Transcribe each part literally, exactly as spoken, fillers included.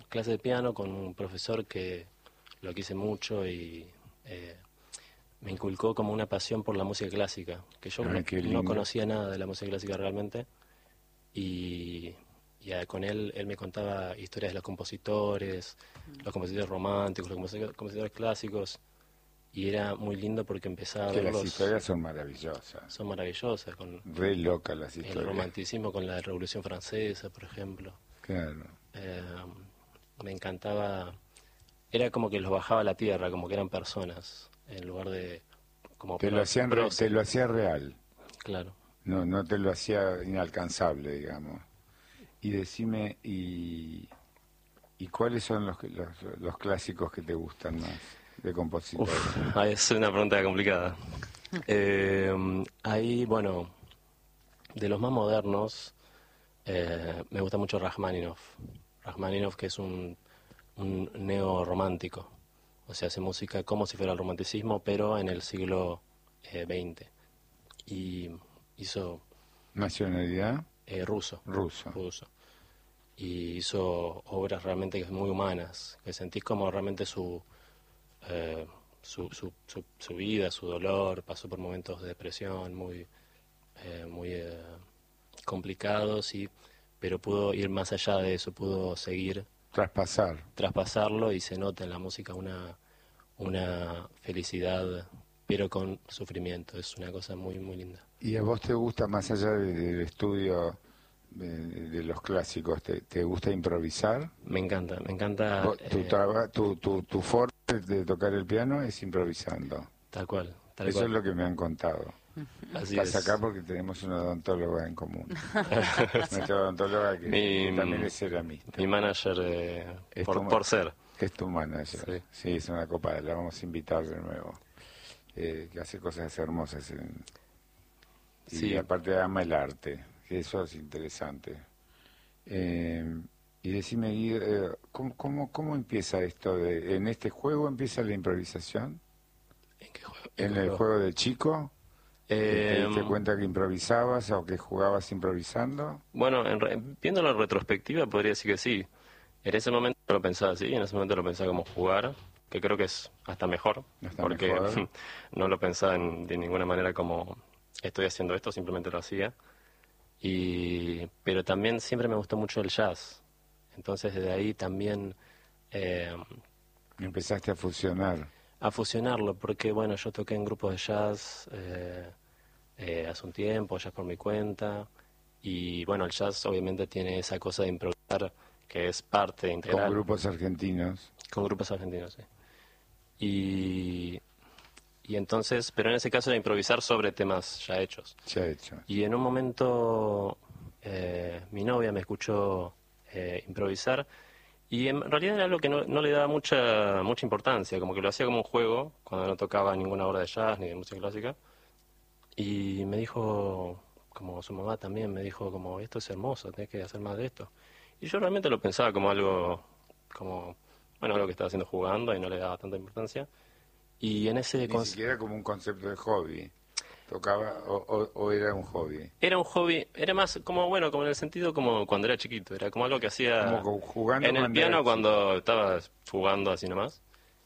clase de piano con un profesor que lo quise mucho y eh, me inculcó como una pasión por la música clásica, que yo Ay, no, qué no lindo. conocía nada de la música clásica realmente, y, y a- con él él me contaba historias de los compositores, los compositores románticos, los compositores, compositores clásicos, y era muy lindo porque empezaba a Que las verlos, historias son maravillosas. son maravillosas, con Re locas las el historias. romanticismo con la Revolución Francesa, por ejemplo. Claro. Eh, Me encantaba, era como que los bajaba a la tierra, como que eran personas, en lugar de como Te lo pro- hacían re- prosa, te lo hacía real. claro. No, no te lo hacía inalcanzable, digamos. Y decime, ¿y, y cuáles son los, los, los clásicos que te gustan más de compositores? Uf, ahí es una pregunta complicada. Eh, ahí, bueno, de los más modernos, eh, me gusta mucho Rachmaninoff. Rachmaninoff, que es un, un neo-romántico. O sea, hace música como si fuera el romanticismo, pero en el siglo eh, veinte. Y hizo ¿Nacionalidad? eh, ruso, Ruso. ruso. Y hizo obras realmente muy humanas, que sentís como realmente su, eh, su, su, su, su vida, su dolor, pasó por momentos de depresión muy, eh, muy eh, complicados, y, pero pudo ir más allá de eso, pudo seguir, Traspasar. traspasarlo, y se nota en la música una, una felicidad, pero con sufrimiento. Es una cosa muy, muy linda. ¿Y a vos te gusta, más allá de- del estudio de, de los clásicos, te, te gusta improvisar? Me encanta, me encanta, Vos- tu, eh, traba- tu, tu, tu forma de tocar el piano es improvisando. tal cual, tal Eso es cual. lo que me han contado. Así Estás es. acá porque tenemos una odontóloga en común. Nuestra odontóloga que Mi, también es ceramista. mi manager, eh, Es por, tu- por ser. Es tu manager. Sí. Sí, es una copa. La vamos a invitar de nuevo. Eh, que hace cosas hermosas. En- y Sí. aparte ama el arte. Que eso es interesante. Eh, y decime, Gui, eh, ¿cómo, cómo, cómo empieza esto? De, ¿En este juego empieza la improvisación? ¿En qué juego? ¿En qué el juego? juego de chico? ¿Te Eh, diste cuenta que improvisabas o que jugabas improvisando? bueno, en re- viéndolo en retrospectiva podría decir que sí. En ese momento lo pensaba así, en ese momento lo pensaba como jugar, que creo que es hasta mejor, Hasta porque mejor. no lo pensaba en- de ninguna manera como estoy haciendo esto, simplemente lo hacía. Y, pero también siempre me gustó mucho el jazz. Entonces desde ahí también eh, Empezaste a fusionar. a fusionarlo, porque bueno, yo toqué en grupos de jazz eh, eh, hace un tiempo, jazz por mi cuenta, y bueno, el jazz obviamente tiene esa cosa de improvisar que es parte integral. Con grupos argentinos. Con grupos argentinos, sí. Y, y entonces, pero en ese caso era improvisar sobre temas ya hechos. Ya hecho. Y en un momento eh, mi novia me escuchó eh, improvisar, y en realidad era algo que no, no le daba mucha mucha importancia, como que lo hacía como un juego cuando no tocaba ninguna obra de jazz ni de música clásica. Y me dijo, como su mamá también me dijo, como esto es hermoso, tenés que hacer más de esto. Y yo realmente lo pensaba como algo, como, bueno, algo que estaba haciendo jugando y no le daba tanta importancia. Y en ese Ni cons- siquiera como un concepto de hobby. Tocaba o, o- o era un hobby. era un hobby, era más como, bueno, como en el sentido como cuando era chiquito, era como algo que hacía Como co- jugando en el cuando era piano chico. cuando estaba jugando así nomás.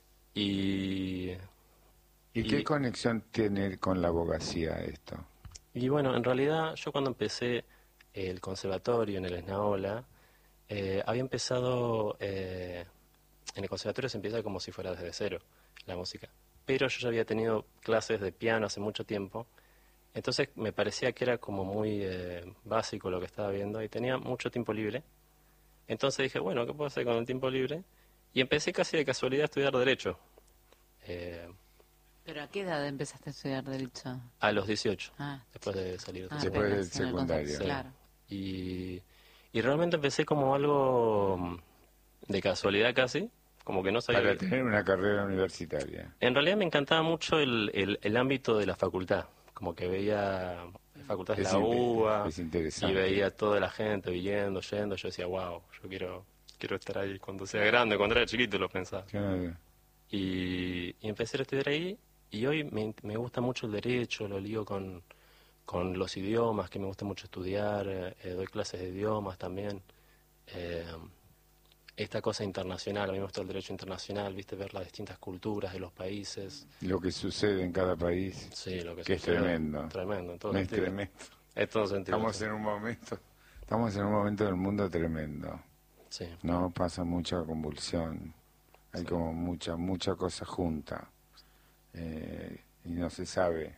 Y, ¿Y y- qué conexión tiene con la abogacía esto? y bueno, en realidad yo cuando empecé el conservatorio en el Esnaola, eh, había empezado, eh, en el conservatorio se empieza como si fuera desde cero la música, pero yo ya había tenido clases de piano hace mucho tiempo, entonces me parecía que era como muy eh, básico lo que estaba viendo y tenía mucho tiempo libre. Entonces dije, bueno, ¿qué puedo hacer con el tiempo libre? Y empecé casi de casualidad a estudiar Derecho, eh, ¿Pero a qué edad empezaste a estudiar Derecho? a los dieciocho, Ah, después de salir de ah, Después secundaria. del apenas en el secundario. concepto, claro. Y, y realmente empecé como algo mm, de casualidad casi, como que no sabía. Para que- tener una carrera universitaria. En realidad me encantaba mucho el, el, el ámbito de la facultad, como que veía facultades de Es la in- UBA es interesante. y veía toda la gente viniendo, yendo, yo decía, wow, yo quiero quiero estar ahí cuando sea grande, cuando era chiquito lo pensaba. Claro. Y, y empecé a estudiar ahí, y hoy me, me gusta mucho el derecho, lo ligo con, con los idiomas, que me gusta mucho estudiar, eh, doy clases de idiomas también. Eh, esta cosa internacional, a mí me gusta el derecho internacional, viste, ver las distintas culturas de los países. Lo que sucede en cada país, Sí, lo que que es sucede. tremendo. Tremendo, en todo No es sentido. tremendo. En todo sentido. Estamos sí. en un momento, estamos en un momento del mundo tremendo. Sí. No pasa mucha convulsión, hay Sí. como mucha, mucha cosa junta. Eh, y no se sabe,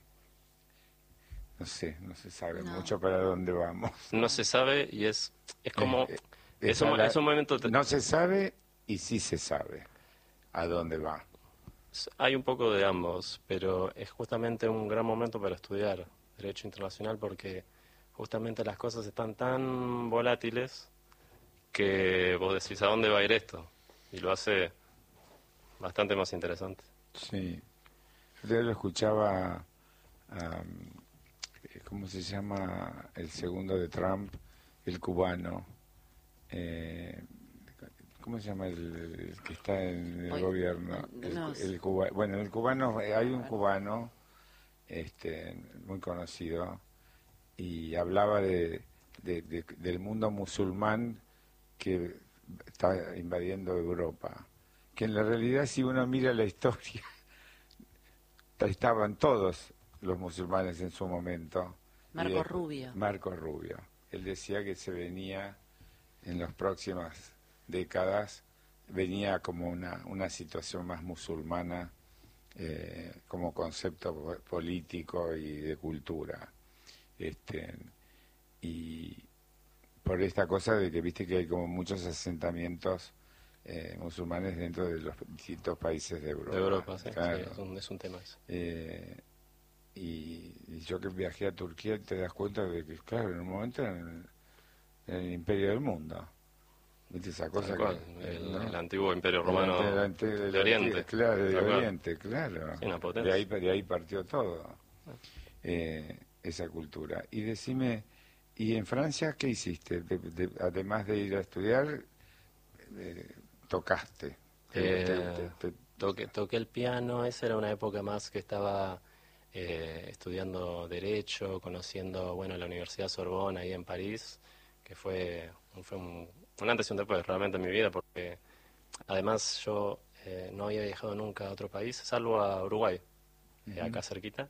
no sé, no se sabe No. mucho para dónde vamos. No se sabe y es, es como... Eh, eh, es, está un, la- es un momento... No se sabe y sí se sabe a dónde va. Hay un poco de ambos, pero es justamente un gran momento para estudiar Derecho Internacional porque justamente las cosas están tan volátiles que vos decís a dónde va a ir esto y lo hace bastante más interesante. Sí, yo lo escuchaba, am, ¿cómo se llama el segundo de Trump? El cubano. Eh, ¿Cómo se llama el, el que está en el Oye, gobierno? El, no sé. el cuba- bueno, el cubano, hay un cubano este, muy conocido y hablaba de, de- de- del mundo musulmán que está invadiendo Europa. Que en la realidad, si uno mira la historia, estaban todos los musulmanes en su momento. Y Marco de- Rubio. Marco Rubio. Él decía que se venía en las próximas décadas, venía como una, una situación más musulmana eh, como concepto po- político y de cultura. Este, y por esta cosa de que viste que hay como muchos asentamientos eh, musulmanes dentro de los distintos países de Europa. De Europa, sí, Claro. sí, es, un, es un tema ese. Eh, y, y yo que viajé a Turquía te das cuenta de que, claro, en un momento era el, era el imperio del mundo. ¿Viste esa cosa? Tal cual, que, el, ¿no? el antiguo imperio romano El ante- el de Oriente. ante- Claro, de Tal cual. Oriente, claro. Sí, una potencia. De ahí, de ahí partió todo, eh, esa cultura. Y decime, ¿y en Francia qué hiciste? De- de- además de ir a estudiar, eh, tocaste. Te- Eh, te- te- Toqué, toqué el piano, esa era una época más que estaba eh, estudiando Derecho, conociendo, bueno, la Universidad Sorbona ahí en París, que fue, fue un, un antes y un después realmente en mi vida, porque además yo eh, no había viajado nunca a otro país, salvo a Uruguay, eh, acá cerquita,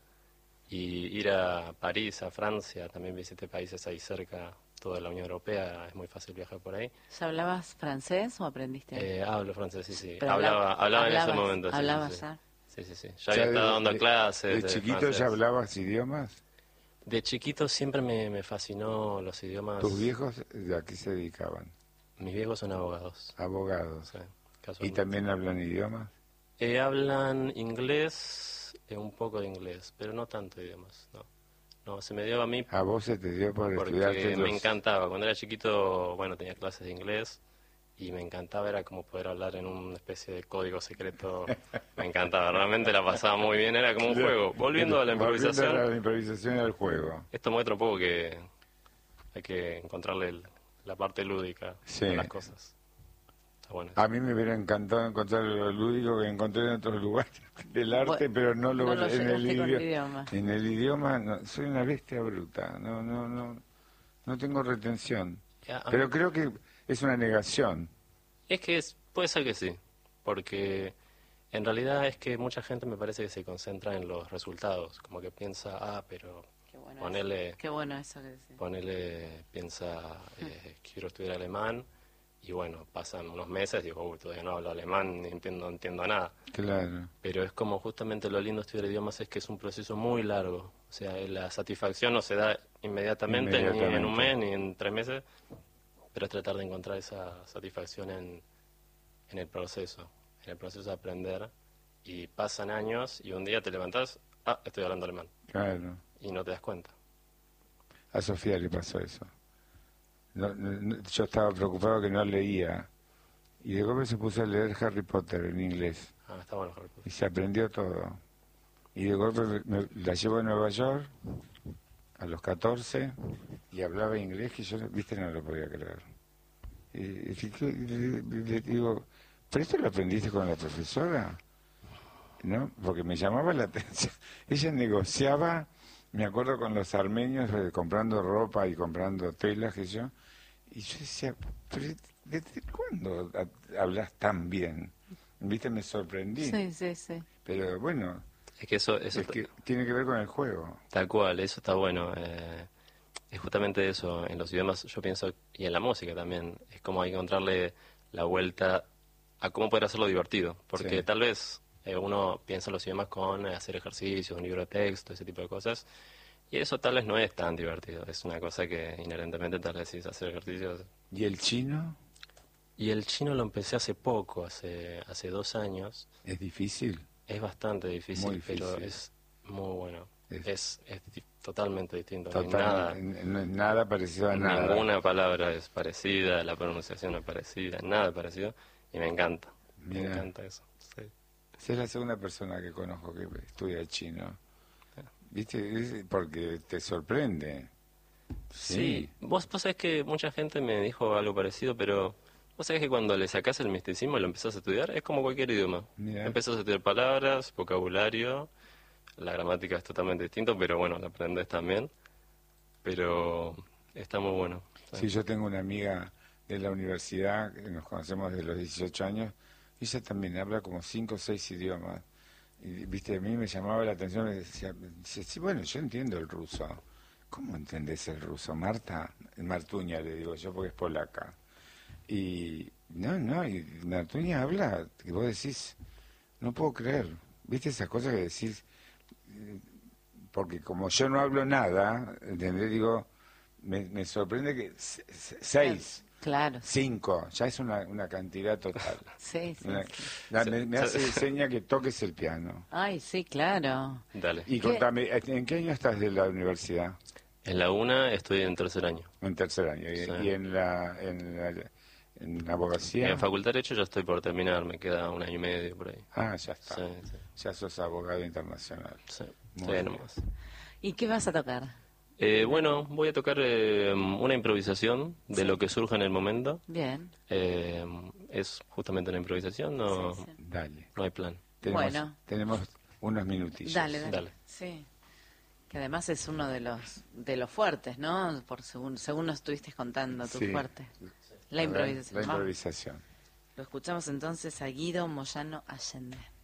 y ir a París, a Francia, también visité países ahí cerca, toda la Unión Europea, es muy fácil viajar por ahí. ¿Ya hablabas francés o aprendiste? Eh, hablo francés, sí, sí. Pero Hablaba, habla- hablaba en ese hablabas- momento. sí, sí, hablabas sí. ya. Sí, sí, sí. Ya ya había de- estado dando de- clases. ¿De chiquito francés. ya hablabas idiomas? De chiquito siempre me, me fascinó los idiomas. ¿Tus viejos a qué se dedicaban? Mis viejos son abogados. Abogados. Sí, ¿Y casualmente. también hablan idiomas? Eh, hablan inglés, eh, un poco de inglés, pero no tanto idiomas. No, no se me dio a mí ¿A vos se te dio por estudiarte porque me los- encantaba. Cuando era chiquito, bueno, tenía clases de inglés y me encantaba, era como poder hablar en una especie de código secreto. Me encantaba, realmente la pasaba muy bien, era como un juego. Volviendo a la Volviendo improvisación, a la improvisación y al juego. esto muestra un poco que hay que encontrarle el- la parte lúdica Sí. a las cosas. Está bueno. A mí me hubiera encantado encontrar lo lúdico que encontré en otros lugares del arte, Bueno, pero no lo, no lo en, el llegaste con el idioma. idioma. En el idioma no, soy una bestia bruta, no, no, no, no tengo retención. Ya, a Pero mí- creo que es una negación. Es que es- puede ser que sí, porque en realidad es que mucha gente me parece que se concentra en los resultados, como que piensa, ah, pero Qué bueno ponele, eso. Qué bueno eso que decís. ponele, piensa, eh, quiero estudiar alemán, y bueno, pasan unos meses, digo, uy, todavía no hablo alemán, ni entiendo, no entiendo nada. Claro. Pero es como justamente lo lindo de estudiar idiomas es que es un proceso muy largo. O sea, la satisfacción no se da inmediatamente, ni en un Inmediatamente. mes, ni en tres meses, pero es tratar de encontrar esa satisfacción en, en el proceso, en el proceso de aprender. Y pasan años y un día te levantás, ah, estoy hablando alemán, Claro. y no te das cuenta. A Sofía le pasó eso. No- no- no- yo estaba preocupado que no leía. Y de golpe se puso a leer Harry Potter en inglés. Ah, está bueno, Harry Potter. Y se aprendió todo. Y de golpe me- me- la llevo a Nueva York a los catorce y hablaba inglés que yo, viste, no lo podía creer. Y, y- y le, le digo, ¿pero esto lo aprendiste con la profesora? ¿No? Porque me llamaba la atención. Ella negociaba, me acuerdo con los armenios, eh, comprando ropa y comprando telas, que yo. Y yo decía, pero ¿desde cuándo ha- hablas tan bien? ¿Viste? Me sorprendí. Sí, sí, sí. Pero bueno, Es que eso, eso es que tiene que ver con el juego. tal cual, eso está bueno. eh, es justamente eso, en los idiomas yo pienso, y en la música también, es como hay que encontrarle la vuelta a cómo poder hacerlo divertido. Porque Sí. tal vez eh, uno piensa en los idiomas con eh, hacer ejercicios, un libro de texto, ese tipo de cosas, y eso tal vez no es tan divertido. Es una cosa que inherentemente tal vez es hacer ejercicios. ¿Y el chino? Y el chino lo empecé hace poco, hace, hace dos años. ¿Es difícil? Es bastante difícil, Muy pero difícil. es muy bueno. Es- Es, es di- totalmente distinto. No hay Total, nada, n- no es nada parecido a nada. ninguna palabra es parecida, la pronunciación es parecida, nada es parecido. Y me encanta, me Mira. encanta eso. Sí. Es la segunda persona que conozco que estudia chino. ¿Viste? Es porque te sorprende. Sí, vos, vos sabés que mucha gente me dijo algo parecido, pero vos sabés que cuando le sacás el misticismo y lo empezás a estudiar, es como cualquier idioma. Mira. Empezás a estudiar palabras, vocabulario, la gramática es totalmente distinto, pero bueno, la aprendés también. Pero está muy bueno. Sí, yo tengo una amiga de la universidad, que nos conocemos desde los dieciocho años, y ella también habla como cinco o seis idiomas. Y, viste, a mí me llamaba la atención, me decía, dice, sí, bueno, yo entiendo el ruso. ¿Cómo entendés el ruso? Marta, Martuña le digo yo porque es polaca. Y no, no, y Martuña habla, que vos decís, no puedo creer. ¿Viste esas cosas que decís? Eh, Porque como yo no hablo nada, ¿entendés? Digo, me, me sorprende que se- se- seis, Claro. cinco, ya es una, una cantidad total. Sí, sí, Una- sí. la- me, me hace seña que toques el piano. Ay, sí, claro. Dale. Y ¿Qué? contame, ¿en qué año estás de la universidad? En la UNA estoy en tercer año. En tercer año. ¿Y, Sí. y en la en la, en abogacía? En Facultad de Derecho ya estoy por terminar, me queda un año y medio por ahí. Ah, ya está. Sí, sí, Ya sos abogado internacional. sí. Muy Sí, bien. nomás. ¿Y qué vas a tocar? Eh, bueno, voy a tocar eh, una improvisación de lo que surja en el momento. Bien. Eh, es justamente una improvisación, no, Sí, sí. Dale. no hay plan. Tenemos, Bueno. tenemos unos minutillos. Dale, dale, Dale. Sí. Que además es uno de los de los fuertes, ¿no? Por según según nos estuviste contando, tu Sí. fuerte. La A ver, improvisación. La Vamos. improvisación. Lo escuchamos entonces a Guido Moyano Allende.